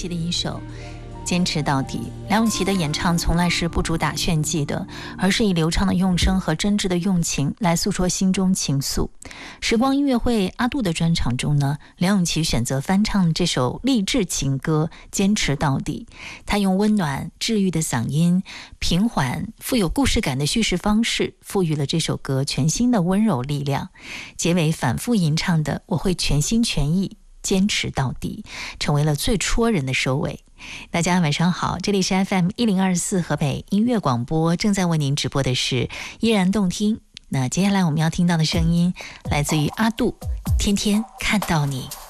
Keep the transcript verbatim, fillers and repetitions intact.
琦的一首坚持到底。梁咏琪的演唱从来是不主打炫技的，而是以流畅的用声和真挚的用情来诉说心中情愫。时光音乐会阿杜的专场中呢，梁咏琪选择翻唱这首励志情歌《坚持到底》，她用温暖治愈的嗓音，平缓富有故事感的叙事方式，赋予了这首歌全新的温柔力量。结尾反复吟唱的我会全心全意坚持到底，成为了最戳人的收尾。大家晚上好，这里是 F M 一零二四河北音乐广播，正在为您直播的是依然动听。那接下来我们要听到的声音来自于阿杜，天天看到你。